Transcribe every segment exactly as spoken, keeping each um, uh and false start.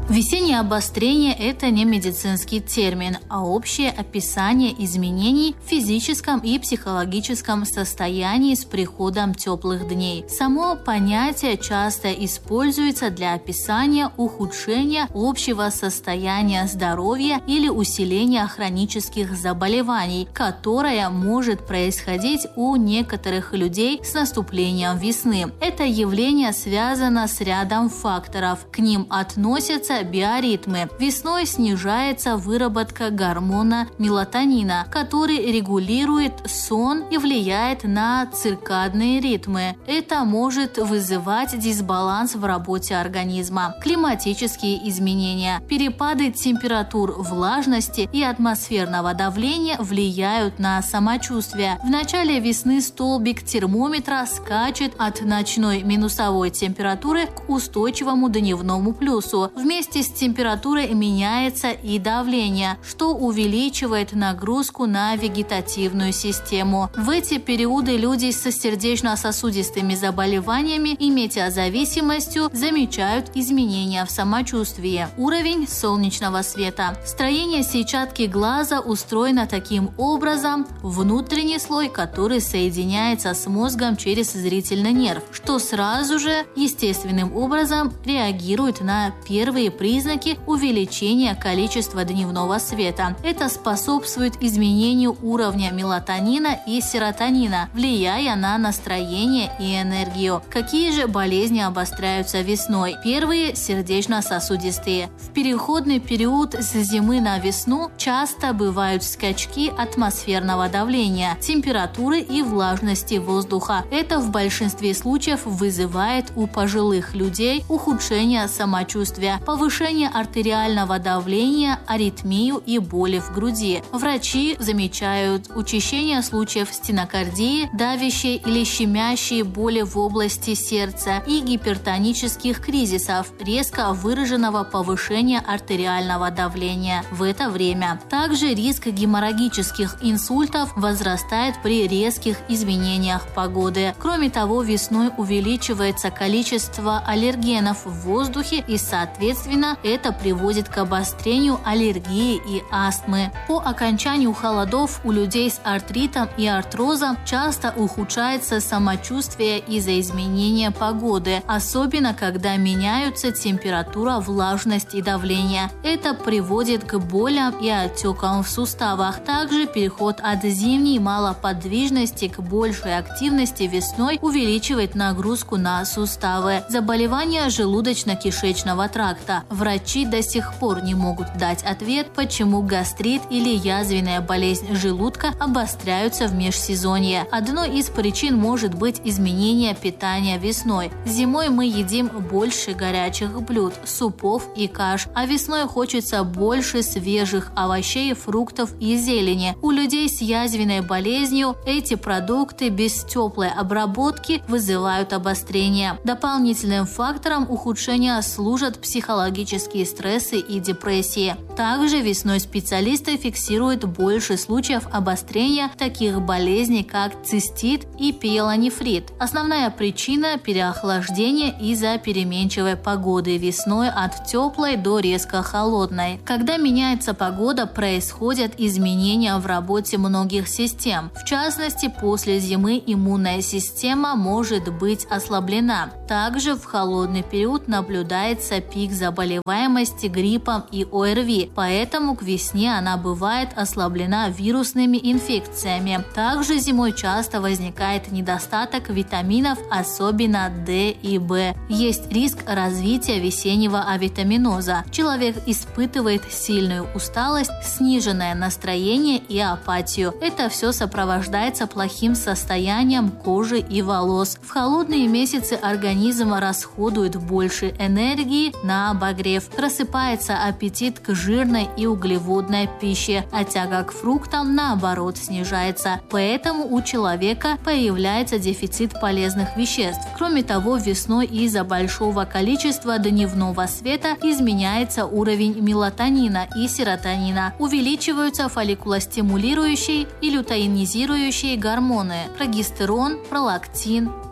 Весеннее обострение – это не медицинский термин, а общее описание изменений в физическом и психологическом состоянии с приходом теплых дней. Само понятие часто используется для описания ухудшения общего состояния здоровья или усиления хронических заболеваний, которое может происходить у некоторых людей с наступлением весны. Это явление связано с рядом факторов. К ним относятся биоритмы. Весной снижается выработка гормона мелатонина, который регулирует сон и влияет на циркадные ритмы. Это может вызывать дисбаланс в работе организма. Климатические изменения, перепады температур, влажности и атмосферного давления влияют на самочувствие. В начале весны столбик термометра скачет от ночной минусовой температуры к устойчивому дневному плюсу. Вместе с температурой меняется и давление, что увеличивает нагрузку на вегетативную систему. В эти периоды люди с сердечно-сосудистыми заболеваниями и метеозависимостью замечают изменения в самочувствии. Уровень солнечного света. Строение сетчатки глаза устроено таким образом: внутренний слой, который соединяется с мозгом через зрительный нерв, что сразу же естественным образом реагирует на первые признаки увеличения количества дневного света. Это способствует изменению уровня мелатонина и серотонина, влияя на настроение и энергию. Какие же болезни обостряются весной? Первые – сердечно-сосудистые. В переходный период с зимы на весну часто бывают скачки атмосферного давления, температуры и влажности воздуха. Это в большинстве случаев вызывает у пожилых людей ухудшение самочувствия, повышение артериального давления, аритмию и боли в груди. Врачи замечают учащение случаев стенокардии, давящей или щемящей боли в области сердца и гипертонических кризисов, резко выраженного повышения артериального давления в это время. Также риск геморрагических инсультов возрастает при резких изменениях погоды. Кроме того, весной увеличивается количество аллергенов в воздухе и, соответственно, это приводит к обострению аллергии и астмы. По окончанию холодов у людей с артритом и артрозом часто ухудшается самочувствие из-за изменения погоды, особенно когда меняются температура, влажность и давление. Это приводит к болям и отекам в суставах. Также переход от зимней малоподвижности к большей активности весной увеличивает нагрузку на суставы. Заболевания желудочно-кишечного тракта. Врачи до сих пор не могут дать ответ, почему гастрит или язвенная болезнь желудка обостряются в межсезонье. Одной из причин может быть изменение питания весной. Зимой мы едим больше горячих блюд, супов и каш, а весной хочется больше свежих овощей, фруктов и зелени. У людей с язвенной болезнью эти продукты без теплой обработки вызывают обострение. Дополнительным фактором ухудшения служат психологические стрессы и депрессии. Также весной специалисты фиксируют больше случаев обострения таких болезней, как цистит и пиелонефрит. Основная причина – переохлаждение из-за переменчивой погоды весной от теплой до резко холодной. Когда меняется погода, происходят изменения в работе многих систем. В частности, после зимы иммунная система может быть ослаблена. Также в холодный период наблюдается пик заболеваемости гриппом и ОРВИ, поэтому к весне она бывает ослаблена вирусными инфекциями. Также зимой часто возникает недостаток витаминов, особенно D и B. Есть риск развития весеннего авитаминоза. Человек испытывает сильную усталость, сниженное настроение и апатию. Это все сопровождается плохим состоянием кожи и волос. В холодные месяцы организм расходует больше энергии на обогрев. Просыпается аппетит к жирной и углеводной пище, а тяга к фруктам, наоборот, снижается. Поэтому у человека появляется дефицит полезных веществ. Кроме того, весной из-за большого количества дневного света изменяется уровень мелатонина и серотонина. Увеличиваются фолликулостимулирующие и лютеинизирующие гормоны – прогестерон, пролактин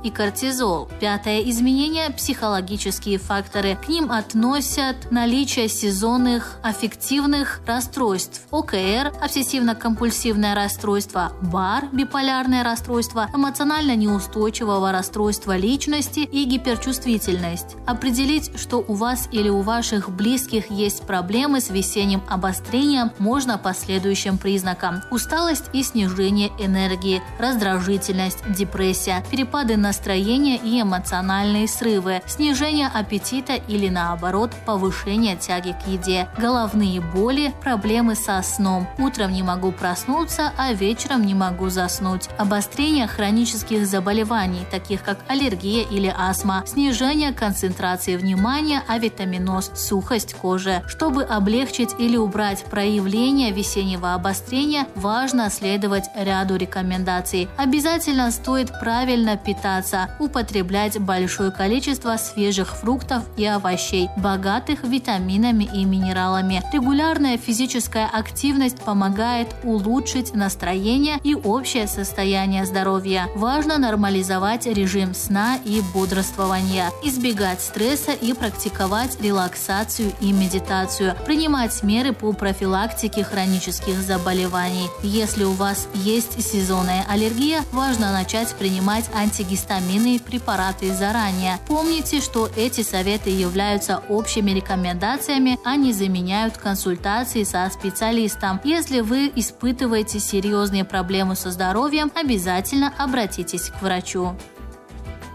и кортизол. Пятое изменение – психологические факторы. К ним относят наличие сезонных аффективных расстройств, О К Р – обсессивно-компульсивное расстройство, БАР – биполярное расстройство, эмоционально неустойчивого расстройства личности и гиперчувствительность. Определить, что у вас или у ваших близких есть проблемы с весенним обострением, можно по следующим признакам: усталость и снижение энергии, раздражительность, депрессия, перепады настроения и эмоциональные срывы, снижение аппетита или наоборот повышение тяги к еде, головные боли, проблемы со сном, утром не могу проснуться, а вечером не могу заснуть, обострение хронических заболеваний, таких как аллергия или астма, снижение концентрации внимания, авитаминоз, сухость кожи. Чтобы облегчить или убрать проявление весеннего обострения, важно следовать ряду рекомендаций. Обязательно стоит правильно питаться, употреблять большое количество свежих фруктов и овощей, богатых витаминами и минералами. Регулярная физическая активность помогает улучшить настроение и общее состояние здоровья. Важно нормализовать режим сна и бодрствования, избегать стресса и практиковать релаксацию и медитацию, принимать меры по профилактике хронических заболеваний. Если у вас есть сезонная аллергия, важно начать принимать антигистаминные препараты заранее. Помните, что эти советы являются общими рекомендациями, а не заменяют консультации со специалистом. Если вы испытываете серьезные проблемы со здоровьем, обязательно обратитесь к врачу.